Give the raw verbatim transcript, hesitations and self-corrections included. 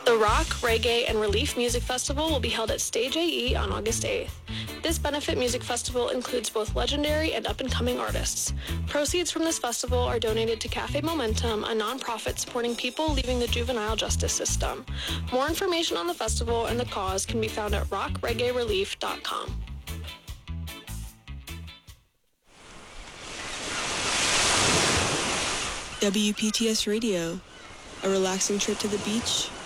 The Rock, Reggae, and Relief Music Festival will be held at Stage A E on August eighth. This benefit music festival includes both legendary and up-and-coming artists. Proceeds from this festival are donated to Cafe Momentum, a nonprofit supporting people leaving the juvenile justice system. More information on the festival and the cause can be found at rock reggae relief dot com. W P T S Radio, a relaxing trip to the beach